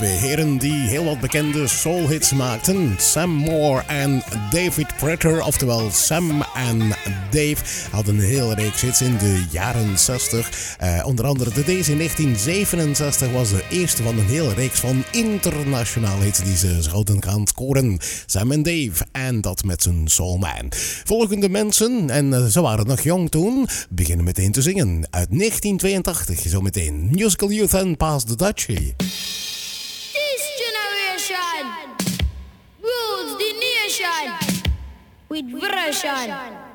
Twee heren die heel wat bekende soulhits maakten. Sam Moore en David Prater, oftewel Sam en Dave, hadden een hele reeks hits in de jaren 60. Onder andere deze in 1967 was de eerste van een hele reeks van internationale hits die ze zouden gaan scoren. Sam en Dave, en dat met zijn Soul Man. Volgende mensen, en ze waren nog jong toen, beginnen meteen te zingen. Uit 1982, zo meteen. Musical Youth en Pass the Dutchie. This generation rules the nation with version.